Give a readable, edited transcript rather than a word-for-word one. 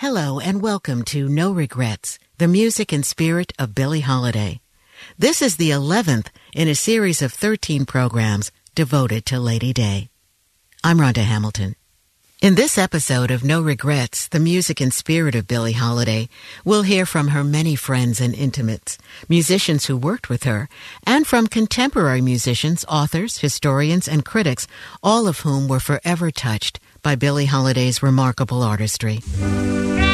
Hello and welcome to No Regrets, the music and spirit of Billie Holiday. This is the 11th in a series of 13 programs devoted to Lady Day. I'm Rhonda Hamilton. In this episode of No Regrets, the music and spirit of Billie Holiday, we'll hear from her many friends and intimates, musicians who worked with her, and from contemporary musicians, authors, historians, and critics, all of whom were forever touched by Billie Holiday's remarkable artistry.